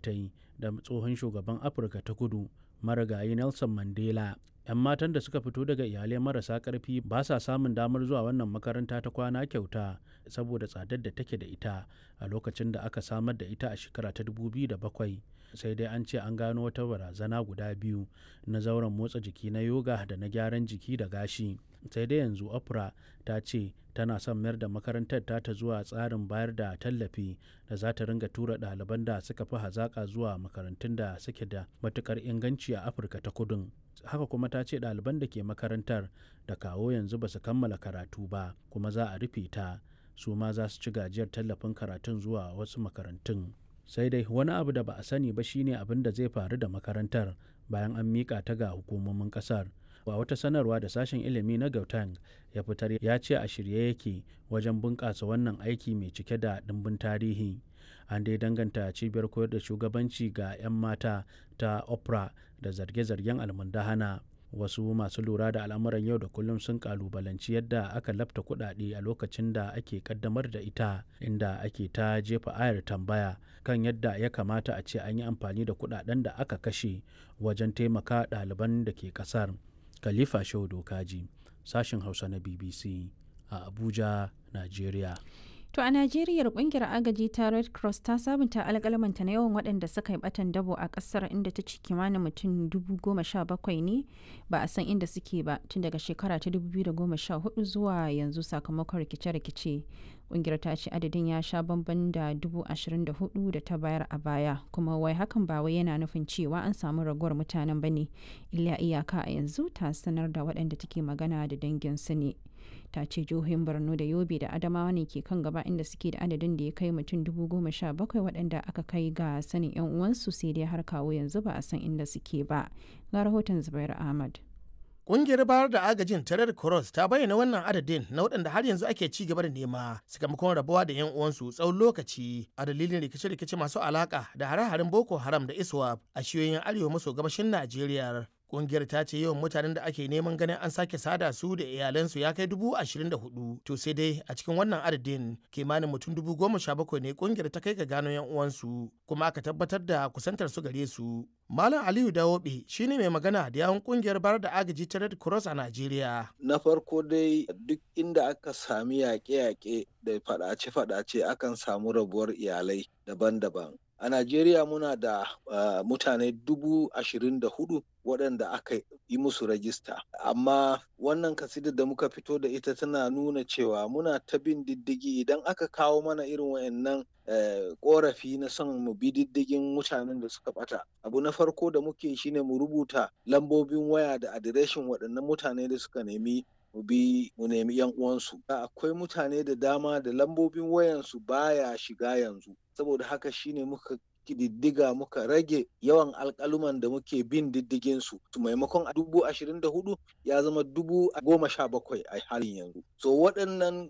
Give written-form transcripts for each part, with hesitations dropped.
ta yi da tsohon shugaban Afirka ta Kudu marigayi Nelson Mandela. 'Yan matan da suka fito daga iyalai marasa ƙarfi ba sa samun damar zuwa wannan makaranta ta kwana kyauta saboda tsadar da take da ita a lokacin da aka samar da ita a shekara ta 2007. Sai dai an ce an gano wata barazana guda biyu na zauren motsa jiki na yoga da na gyaran jiki da gashi. Sai dai yanzu Oprah ta ce tana son mayar da makarantar ta zuwa tsarin bayar da tallafi da za ta ringa tura ɗaliban da suka fi hazaƙa zuwa makarantun da suke da matuƙar inganci a Afirka ta Kudun. Haka kuma ta ce ɗaliban da ke makarantar da kawo yanzu ba su kammala karatu ba kuma za a rufe ta, su ma za su ci gajiyar tallafin karatun zuwa wasu makarantun. Sai dai wani abu da ba a sani ba shine abin da zai faru da makarantar bayan an miƙa ta ga hukumomin ƙasar. A wata sanarwa da sashen ilimi na Gauteng ya fitar ya ce a shirye yake wajen bunƙasa wannan aiki mai cike da ɗimbin tarihi. An dai danganta cibiyar koyar da shugabanci ga 'yan mata ta Oprah da zarge-zargen almundahana. Wasu masu lura da al'amuran yau da kullum sun kalubalanci yadda aka lafta kuɗaɗe a lokacin da ake kaddamar da ita, inda ake ta jefa ayar tambaya kan yadda ya kamata a ce an yi amfani da kuɗaɗen da aka kashe wajen taimaka ɗaliban da ke ƙasar. Khalifa Shehu Dokaji, sashen Hausa na BBC a Abuja, Najeriya. To a Najeriya kungiyar agaji ta Red Cross ta sabunta alƙalamanta na yawan waɗanda suka yi batan dabo a ƙasar, inda ta ci kimanin mutum 17,000 ne ba a san inda suke ba tun daga shekara ta 2014 zuwa yanzu sakamakon rikice-rikice. Kungiyar ta ce adadin ya sha bamban da 24,000 da ta bayar a baya, kuma wai hakan ba wai yana nufin cewa an samu raguwar mutanen ba ne, illa iyaka a yanzu ta sanar da waɗanda take magana da danginsu ne. Ta ce jihohin Borno da Yobe da Adamawa ne ke kan gaba, inda suke da adadin da ya kai mutum 17,000 waɗanda aka kai ga sanin 'yan uwansu, sai dai har kawo yanzu ba a san inda suke ba. Ga rahoton Zubair Ahmad. Ƙungiyar bayar da agajin ta Red Cross ta bayyana wannan adadin na waɗanda har yanzu ake ci gaba da nema sakamakon rabuwa da 'yan uwansu tsawon lokaci a dalilin rikice-rikice masu alaka da hare-haren Boko Haram da ISWAP a shiyoyin arewa maso gabashin Najeriya. Kungiyar ta ce yawan mutanen da ake neman ganin an sake sada su da iyalansu ya kai 24,000. To sai dai a cikin wannan adadin kimanin mutum 17,000 ne kungiyar ta kai ga gano 'yan uwansu kuma aka tabbatar da kusantar su gare su. Malam Aliyu Dawobe shine mai magana da yawun kungiyar bayar da agaji ta Red Cross a Najeriya. Na farko dai duk inda aka sami yaƙe-yaƙe da faɗace-faɗace akan samu rabuwar iyalai daban-daban. A Najeriya muna da mutane 24,000 waɗanda aka yi musu rajista. Amma wannan kasidar da muka fito da ita tana nuna cewa muna ta bin diddigi idan aka kawo mana irin wayannan ƙorafi na son mu bi diddigin mutanen da suka ɓata. Abu na farko da muke shine mu rubuta lambobin waya da adireshin waɗannan mutane da suka nemi mu nemi 'yan uwansu. Akwai mutane da dama da lambobin wayansu baya shiga yanzu. Saboda haka shine muka kididdiga muka rage yawan alƙaluman da muke bin diddigin su maimakon 24,000 ya zama 17,000 a halin yanzu. So waɗannan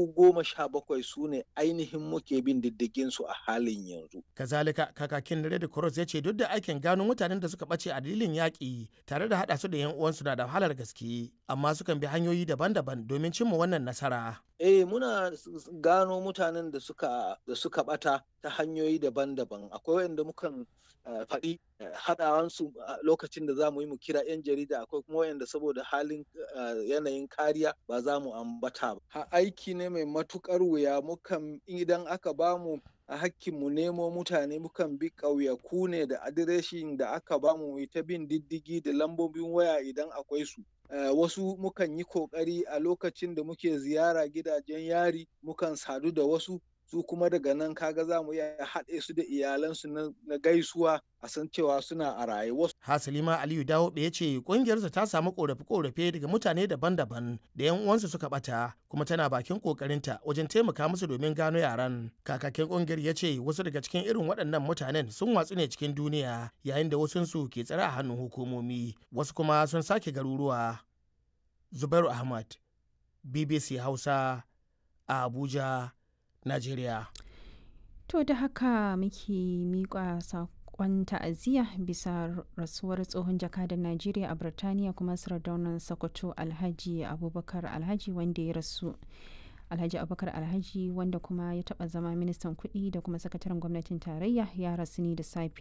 17,000 su ne ainihin muke bin diddigin su a halin yanzu. Kazalika kakakin Red Cross ya ce duk da aikin gano mutanen da suka ɓace a dalilin yaƙi tare da haɗa su da 'yan uwansu na da wahalar gaske, amma sukan bi hanyoyi daban-daban domin cimma wannan nasara. Muna gano mutanen da suka ɓata ta hanyoyi daban-daban. Akwai wanda mukan faɗi haɗawansu lokacin da za mu yi mu kira 'yan jarida, akwai kuma wanda saboda halin yanayin kariya ba za mu ambata ba. Aiki ne mai matuƙar wuya, mukan idan aka bamu a hakkin mu nemo mutane mukan bi ƙauyaku ne da adireshin da aka bamu ta bin diddigi da lambobin waya idan akwai su. Wasu mukan yi kokari a lokacin da muke ziyara gidajen yari mukan sadu da wasu, su kuma daga nan kaga za mu iya haɗe su da iyalansu na gaisuwa a san cewa suna a raye. Hasalima Aliyu Dawobe ya ce ƙungiyarsa ta samu ƙorafe-ƙorafe daga mutane daban-daban da 'yan uwansu suka ɓata kuma tana bakin ƙoƙarinta wajen taimaka musu domin gano yaran. Kakakin ƙungiyar ya ce wasu daga cikin irin waɗannan mutanen sun watsu ne cikin duniya yayin da wasunsu ke tsare a hannun hukumomi, wasu kuma sun sake garuruwa. Zubairu Ahmad, BBC Hausa a Abuja, Najeriya. To da haka muke miƙa saƙon ta'aziyya bisa rasuwar tsohon jakadan Najeriya a Birtaniya kuma Sardaunan Sokoto Alhaji Abubakar Alhaji wanda ya rasu. Alhaji Abubakar Alhaji wanda kuma ya taɓa zama ministan kuɗi da kuma sakataren gwamnatin tarayya ya rasu ne da safe